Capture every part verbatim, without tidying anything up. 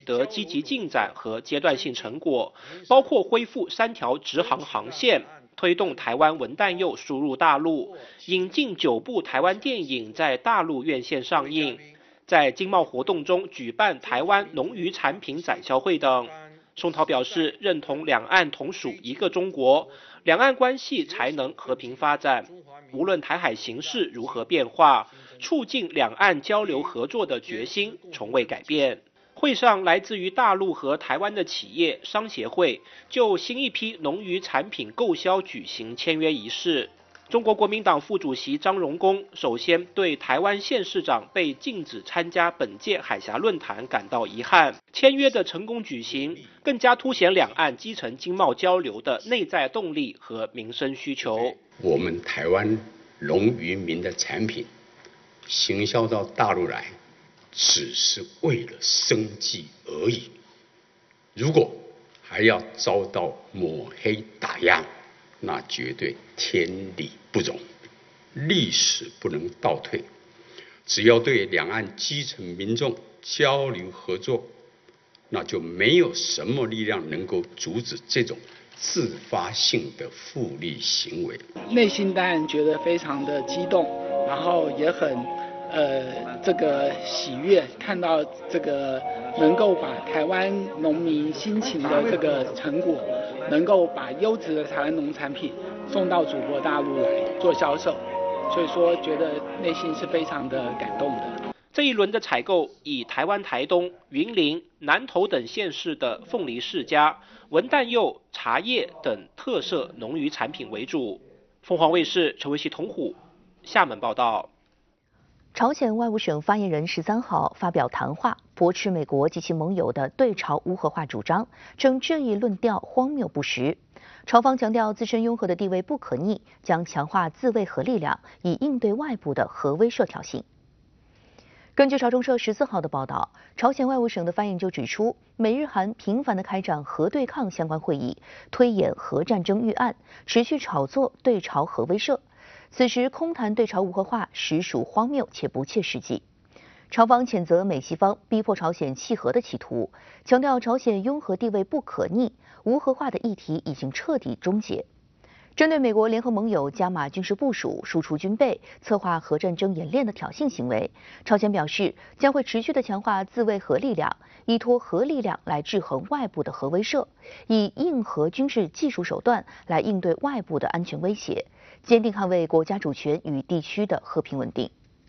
得积极进展和阶段性成果，包括恢复三条直航航线，推动台湾文旦柚输入大陆，引进九部台湾电影在大陆院线上映，在经贸活动中举办台湾农渔产品展销会等。宋涛表示，认同两岸同属一个中国，两岸关系才能和平发展。无论台海形势如何变化，促进两岸交流合作的决心从未改变。会上，来自于大陆和台湾的企业商协会就新一批农渔产品购销举行签约仪式。中国国民党副主席张荣恭首先对台湾县市长被禁止参加本届海峡论坛感到遗憾。签约的成功举行，更加凸显两岸基层经贸交流的内在动力和民生需求。 我们台湾农渔民的产品行销到大陆来，只是为了生计而已。如果还要遭到抹黑打压，那绝对天理不容，历史不能倒退。只要对两岸基层民众交流合作，那就没有什么力量能够阻止这种自发性的复利行为。 内心当然觉得非常的激动，然后也很呃这个喜悦，看到这个能够把台湾农民辛勤的这个成果，能够把优质的台湾农产品送到祖国大陆来做销售，所以说觉得内心是非常的感动的。 这一轮的采购以台湾台东、云林、南投等县市的凤梨世家、文旦柚、茶叶等特色农渔产品为主。凤凰卫视陈维熙、同虎厦门报道。 朝鲜外务省发言人十三号发表谈话，驳斥美国及其盟友的对朝无核化主张，称这一论调荒谬不实。朝方强调自身拥核的地位不可逆，将强化自卫核力量，以应对外部的核威慑挑衅。根据朝中社十四号的报道，朝鲜外务省的发言就指出，美日韩频繁地开展核对抗相关会议，推演核战争预案，持续炒作对朝核威慑。此时空谈对朝无核化，实属荒谬且不切实际。朝方谴责美西方逼迫朝鲜弃核的企图，强调朝鲜拥核地位不可逆，无核化的议题已经彻底终结。针对美国联合盟友加码军事部署、输出军备、策划核战争演练的挑衅行为，朝鲜表示将会持续地强化自卫核力量，依托核力量来制衡外部的核威慑，以硬核军事技术手段来应对外部的安全威胁，坚定捍卫国家主权与地区的和平稳定。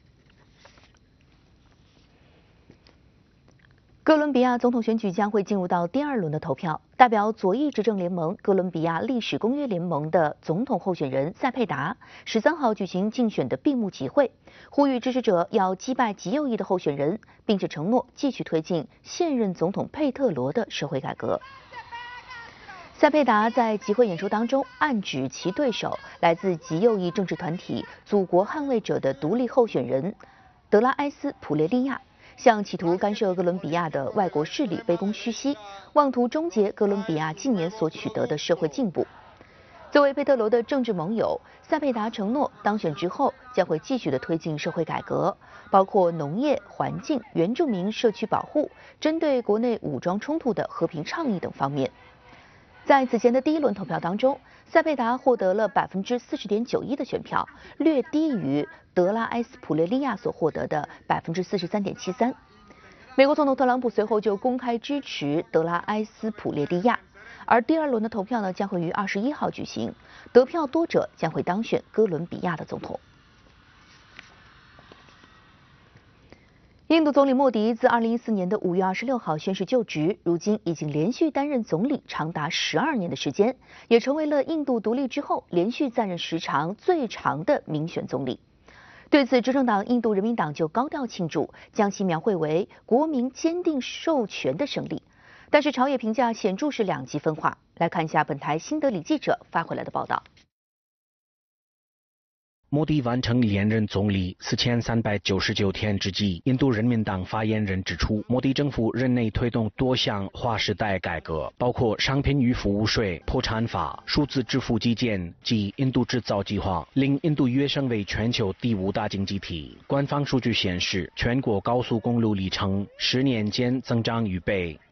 哥伦比亚总统选举将会进入到第二轮的投票，代表左翼执政联盟哥伦比亚历史公约联盟的总统候选人塞佩达十三号举行竞选的闭幕集会，呼吁支持者要击败极右翼的候选人，并且承诺继续推进现任总统佩特罗的社会改革。塞佩达在集会演说当中暗指其对手来自极右翼政治团体祖国捍卫者的独立候选人德拉埃斯普列利亚，向企图干涉哥伦比亚的外国势力卑躬屈膝，妄图终结哥伦比亚近年所取得的社会进步。作为佩特罗的政治盟友，塞佩达承诺当选之后将会继续的推进社会改革，包括农业、环境、原住民社区保护、针对国内武装冲突的和平倡议等方面。在此前的第一轮投票当中，塞佩达获得了百分之四十点九一的选票，略低于德拉埃斯普列利亚所获得的百分之四十三点七三。美国总统特朗普随后就公开支持德拉埃斯普列利亚，而第二轮的投票呢将会于二十一号举行，得票多者将会当选哥伦比亚的总统。印度总理莫迪自二零一四年的五月二十六号宣誓就职，如今已经连续担任总理长达十二年的时间，也成为了印度独立之后连续在任时长最长的民选总理。对此，执政党印度人民党就高调庆祝，将其描绘为国民坚定授权的胜利。但是朝野评价显著是两极分化。来看一下本台新德里记者发回来的报道。 莫迪完成连任总理四千三百九十九天之际，印度人民党发言人指出，莫迪政府任内推动多项划时代改革，包括商品与服务税、破产法、数字支付基建及印度制造计划，令印度跃升为全球第五大经济体。官方数据显示，全国高速公路里程十年间增长逾倍。